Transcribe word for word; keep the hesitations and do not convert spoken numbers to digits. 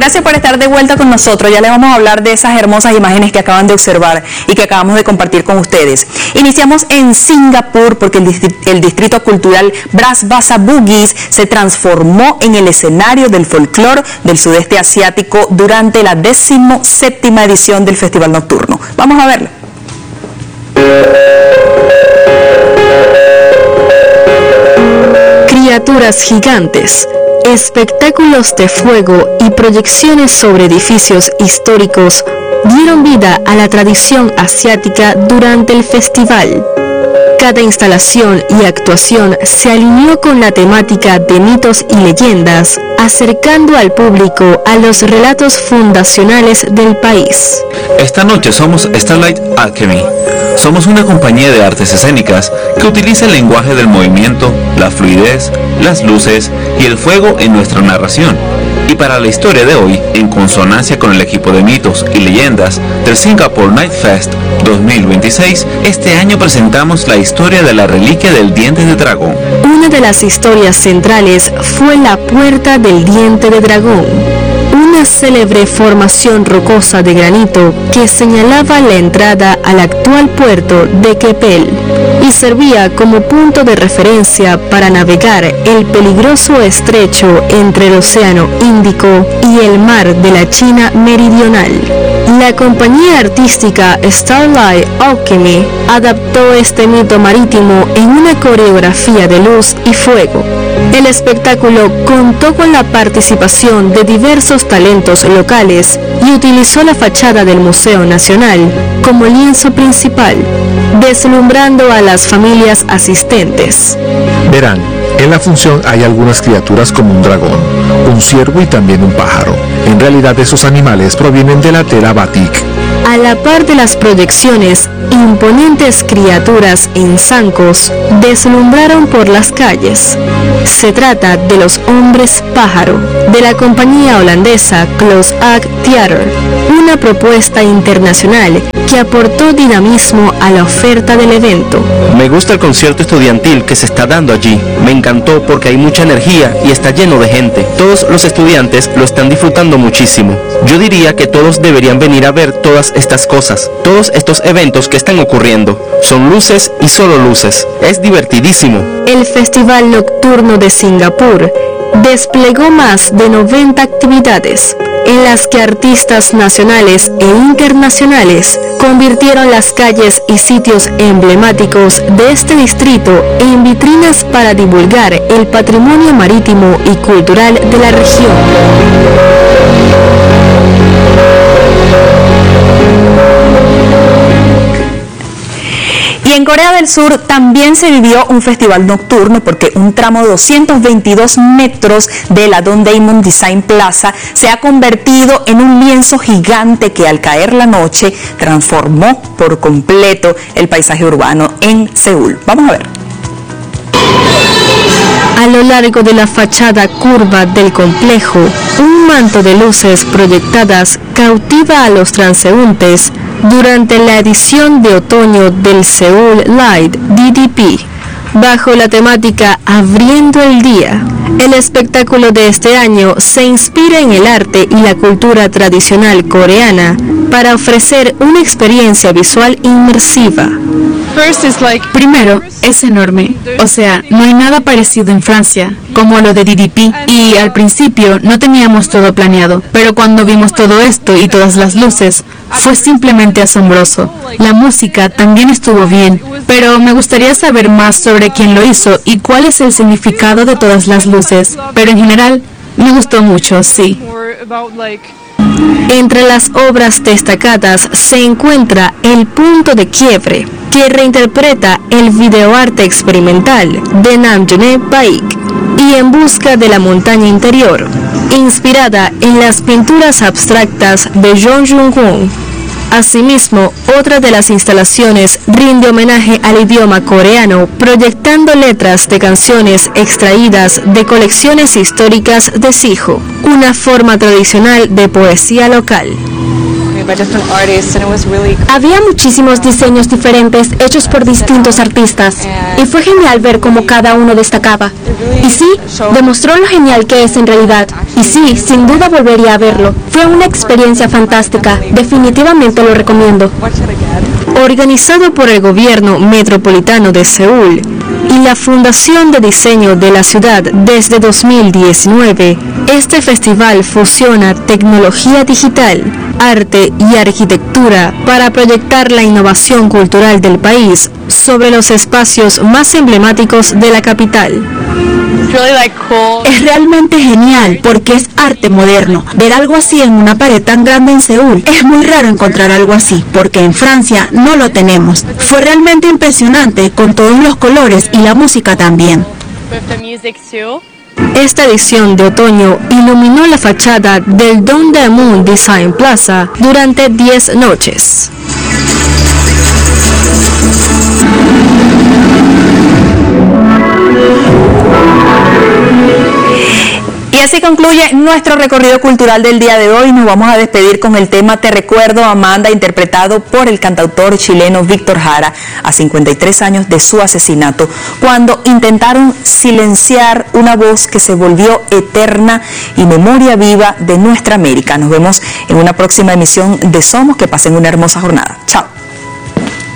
gracias por estar de vuelta con nosotros. Ya les vamos a hablar de esas hermosas imágenes que acaban de observar y que acabamos de compartir con ustedes. Iniciamos en Singapur porque el, distri el Distrito Cultural Bras Basah Bugis se transformó en el escenario del folclore del sudeste asiático durante la decimoséptima edición del Festival Nocturno. Vamos a verlo. Criaturas gigantes, espectáculos de fuego y proyecciones sobre edificios históricos dieron vida a la tradición asiática durante el festival. Cada instalación y actuación se alineó con la temática de mitos y leyendas, acercando al público a los relatos fundacionales del país. Esta noche somos Starlight Alchemy. Somos una compañía de artes escénicas que utiliza el lenguaje del movimiento, la fluidez, las luces y el fuego en nuestra narración. Y para la historia de hoy, en consonancia con el equipo de mitos y leyendas del Singapore Night Fest dos mil veintiséis, este año presentamos la historia de la reliquia del diente de dragón. Una de las historias centrales fue la Puerta del Diente de Dragón, una célebre formación rocosa de granito que señalaba la entrada al actual puerto de Keppel y servía como punto de referencia para navegar el peligroso estrecho entre el Océano Índico y el mar de la China Meridional. La compañía artística Starlight Alchemy adaptó este mito marítimo en una coreografía de luz y fuego. El espectáculo contó con la participación de diversos talentos locales y utilizó la fachada del Museo Nacional como lienzo principal, deslumbrando a las familias asistentes. Verán, en la función hay algunas criaturas como un dragón, un ciervo y también un pájaro. En realidad esos animales provienen de la tela batik. A la par de las proyecciones, imponentes criaturas en zancos deslumbraron por las calles. Se trata de los hombres pájaro, de la compañía holandesa Close Act Theater, una propuesta internacional que aportó dinamismo a la oferta del evento. Me gusta el concierto estudiantil que se está dando allí. Me encantó porque hay mucha energía y está lleno de gente. Todos los estudiantes lo están disfrutando muchísimo. Yo diría que todos deberían venir a ver todas estas cosas, todos estos eventos que están ocurriendo. Son luces y solo luces. Es divertidísimo. El Festival Nocturno de Singapur desplegó más de noventa actividades, en las que artistas nacionales e internacionales convirtieron las calles y sitios emblemáticos de este distrito en vitrinas para divulgar el patrimonio marítimo y cultural de la región. Y en Corea del Sur también se vivió un festival nocturno porque un tramo de doscientos veintidós metros de la Dongdaemun Design Plaza se ha convertido en un lienzo gigante que al caer la noche transformó por completo el paisaje urbano en Seúl. Vamos a ver. A lo largo de la fachada curva del complejo, un manto de luces proyectadas cautiva a los transeúntes durante la edición de otoño del Seoul Light D D P, bajo la temática Abriendo el Día. El espectáculo de este año se inspira en el arte y la cultura tradicional coreana para ofrecer una experiencia visual inmersiva. Primero, es enorme, o sea, no hay nada parecido en Francia, como lo de D D P, y al principio no teníamos todo planeado, pero cuando vimos todo esto y todas las luces, fue simplemente asombroso. La música también estuvo bien, pero me gustaría saber más sobre quién lo hizo y cuál es el significado de todas las luces, pero en general, me gustó mucho, sí. Entre las obras destacadas se encuentra El Punto de Quiebre, que reinterpreta el videoarte experimental de Namjoon Baek, y En Busca de la Montaña Interior, inspirada en las pinturas abstractas de Jung Jung-hoon. Asimismo, otra de las instalaciones rinde homenaje al idioma coreano, proyectando letras de canciones extraídas de colecciones históricas de Sijo, una forma tradicional de poesía local. Había muchísimos diseños diferentes hechos por distintos artistas y fue genial ver cómo cada uno destacaba. Y sí, demostró lo genial que es en realidad. Y sí, sin duda volvería a verlo. Fue una experiencia fantástica. Definitivamente lo recomiendo. Organizado por el gobierno metropolitano de Seúl y la Fundación de Diseño de la ciudad desde dos mil diecinueve, este festival fusiona tecnología digital, arte y arquitectura para proyectar la innovación cultural del país sobre los espacios más emblemáticos de la capital. Es realmente genial porque es arte moderno. Ver algo así en una pared tan grande en Seúl es muy raro encontrar algo así porque en Francia no lo tenemos. Fue realmente impresionante con todos los colores y la música también. Esta edición de otoño iluminó la fachada del Dongdaemun Design Plaza durante diez noches. Y así concluye nuestro recorrido cultural del día de hoy. Nos vamos a despedir con el tema Te Recuerdo, Amanda, interpretado por el cantautor chileno Víctor Jara, a cincuenta y tres años de su asesinato, cuando intentaron silenciar una voz que se volvió eterna y memoria viva de nuestra América. Nos vemos en una próxima emisión de Somos. Que pasen una hermosa jornada. Chao.